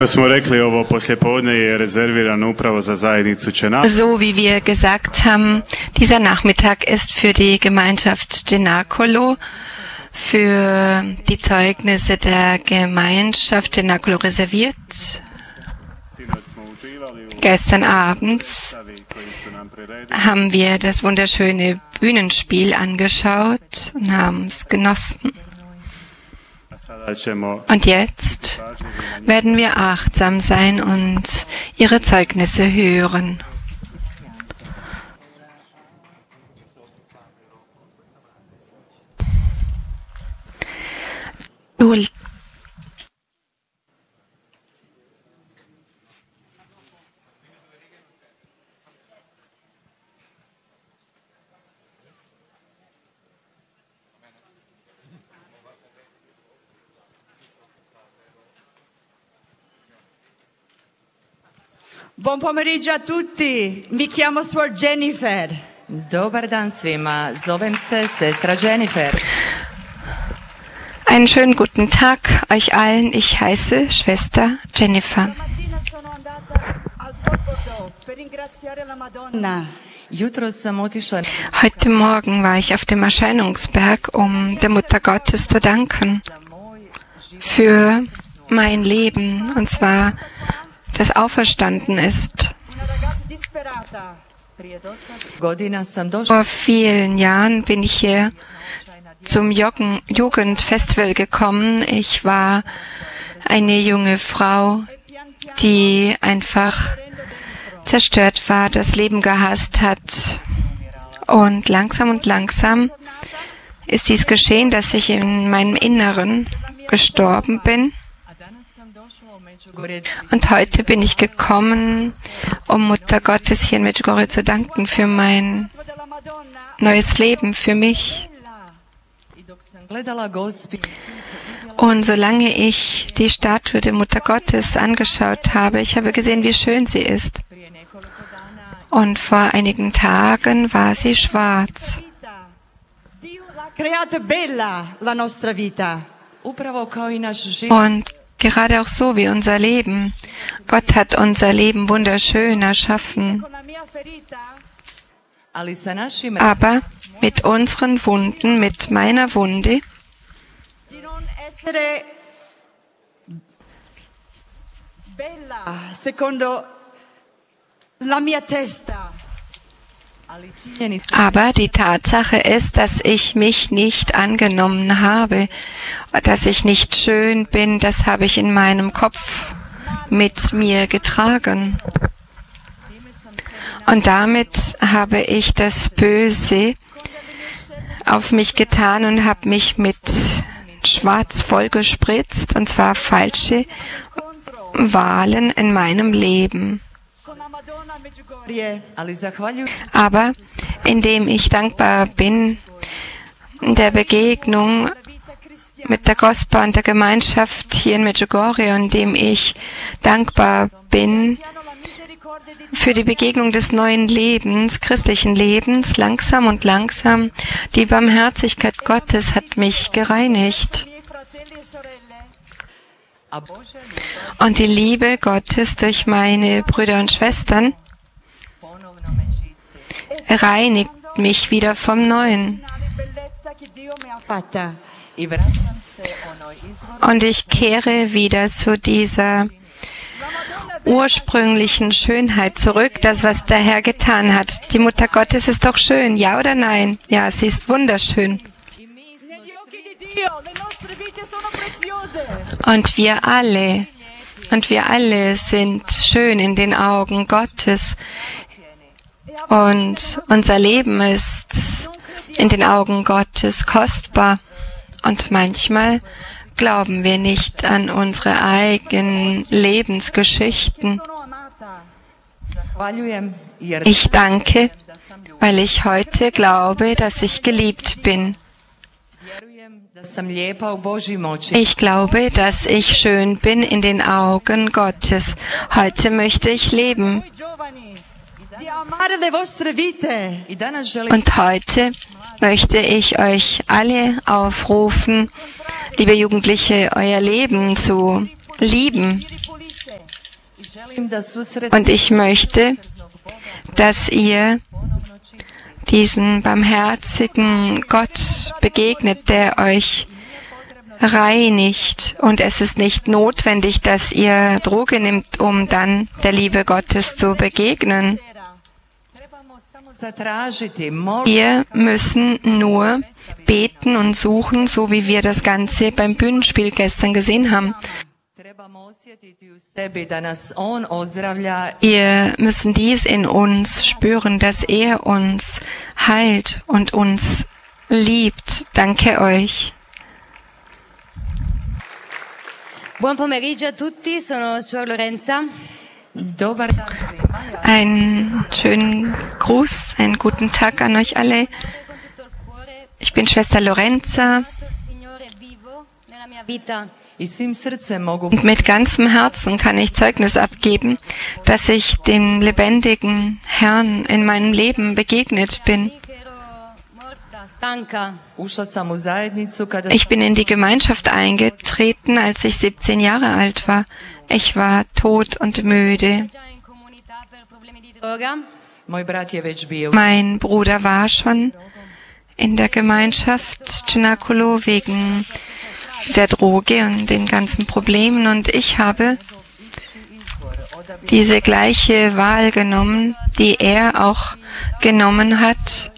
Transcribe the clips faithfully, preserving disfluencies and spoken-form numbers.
So wie wir gesagt haben, dieser Nachmittag ist für die Gemeinschaft Cenacolo, für die Zeugnisse der Gemeinschaft Cenacolo reserviert. Gestern Abend haben wir das wunderschöne Bühnenspiel angeschaut und haben es genossen. Und jetzt werden wir achtsam sein und ihre Zeugnisse hören. Du Buon pomeriggio a tutti, mi chiamo Suor Jennifer. Dobar dan svima, zovem se sestra Jennifer. Einen schönen guten Tag euch allen, ich heiße Schwester Jennifer. Heute Morgen war ich auf dem Erscheinungsberg, um der Mutter Gottes zu danken für mein Leben, und zwar das auferstanden ist. Vor vielen Jahren bin ich hier zum Jugendfestival gekommen. Ich war eine junge Frau, die einfach zerstört war, das Leben gehasst hat. Und langsam und langsam ist dies geschehen, dass ich in meinem Inneren gestorben bin. Und heute bin ich gekommen, um Mutter Gottes hier in Medjugorje zu danken für mein neues Leben, für mich. Und solange ich die Statue der Mutter Gottes angeschaut habe, ich habe gesehen, wie schön sie ist. Und vor einigen Tagen war sie schwarz. Und gerade auch so wie unser Leben. Gott hat unser Leben wunderschön erschaffen. Aber mit unseren Wunden, mit meiner Wunde, aber die Tatsache ist, dass ich mich nicht angenommen habe, dass ich nicht schön bin, das habe ich in meinem Kopf mit mir getragen. Und damit habe ich das Böse auf mich getan und habe mich mit Schwarz vollgespritzt, und zwar falsche Wahlen in meinem Leben. Aber indem ich dankbar bin der Begegnung mit der Gospa und der Gemeinschaft hier in Medjugorje, und indem ich dankbar bin für die Begegnung des neuen Lebens, christlichen Lebens, langsam und langsam, die Barmherzigkeit Gottes hat mich gereinigt. Und die Liebe Gottes durch meine Brüder und Schwestern reinigt mich wieder vom Neuen. Und ich kehre wieder zu dieser ursprünglichen Schönheit zurück, das, was der Herr getan hat. Die Mutter Gottes ist doch schön, ja oder nein? Ja, sie ist wunderschön. Und wir alle, und wir alle sind schön in den Augen Gottes. Und unser Leben ist in den Augen Gottes kostbar. Und manchmal glauben wir nicht an unsere eigenen Lebensgeschichten. Ich danke, weil ich heute glaube, dass ich geliebt bin. Ich glaube, dass ich schön bin in den Augen Gottes. Heute möchte ich leben. Und heute möchte ich euch alle aufrufen, liebe Jugendliche, euer Leben zu lieben Und ich möchte, dass ihr diesen barmherzigen Gott begegnet, der euch reinigt. Und es ist nicht notwendig, dass ihr Droge nimmt, um dann der Liebe Gottes zu begegnen. Wir müssen nur beten und suchen, so wie wir das Ganze beim Bühnenspiel gestern gesehen haben. Wir müssen dies in uns spüren, dass er uns heilt und uns liebt. Danke euch. Buon pomeriggio a tutti, sono Suor Lorenza. Einen schönen Gruß, einen guten Tag an euch alle. Ich bin Schwester Lorenza. Und mit ganzem Herzen kann ich Zeugnis abgeben, dass ich dem lebendigen Herrn in meinem Leben begegnet bin. Ich bin in die Gemeinschaft eingetreten, als ich siebzehn Jahre alt war. Ich war tot und müde. Mein Bruder war schon in der Gemeinschaft Cenacolo wegen der Droge und den ganzen Problemen. Und ich habe diese gleiche Wahl genommen, die er auch genommen hat.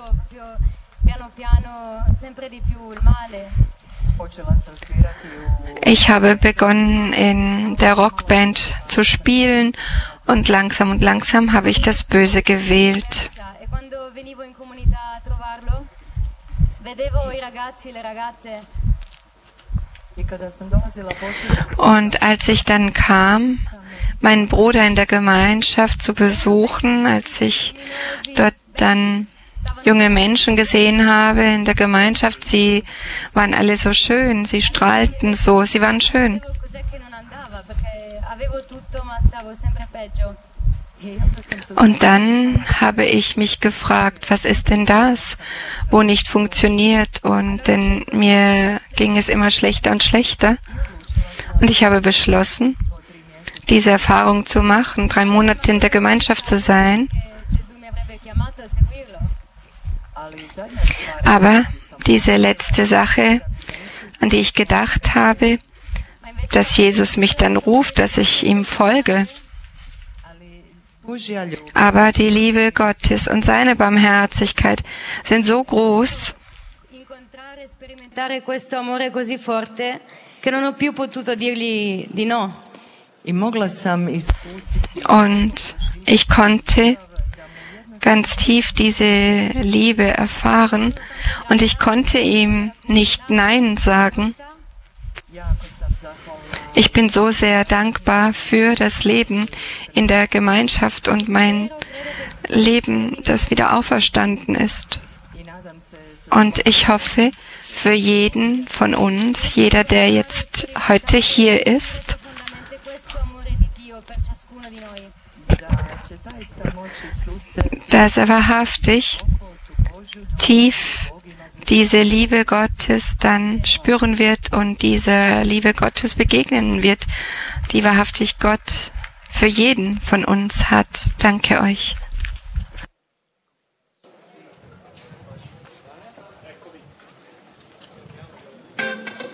Ich habe begonnen, in der Rockband zu spielen und langsam und langsam habe ich das Böse gewählt. Und als ich dann kam, meinen Bruder in der Gemeinschaft zu besuchen, als ich dort dann junge Menschen gesehen habe in der Gemeinschaft, sie waren alle so schön, sie strahlten so, sie waren schön. Und dann habe ich mich gefragt, was ist denn das, wo nicht funktioniert? Und denn mir ging es immer schlechter und schlechter. Und ich habe beschlossen, diese Erfahrung zu machen, drei Monate in der Gemeinschaft zu sein. Aber diese letzte Sache, an die ich gedacht habe, dass Jesus mich dann ruft, dass ich ihm folge. Aber die Liebe Gottes und seine Barmherzigkeit sind so groß, und ich konnte ganz tief diese Liebe erfahren und ich konnte ihm nicht Nein sagen. Ich bin so sehr dankbar für das Leben in der Gemeinschaft und mein Leben, das wieder auferstanden ist. Und ich hoffe für jeden von uns, jeder, der jetzt heute hier ist, dass er wahrhaftig tief diese Liebe Gottes dann spüren wird und dieser Liebe Gottes begegnen wird, die wahrhaftig Gott für jeden von uns hat. Danke euch.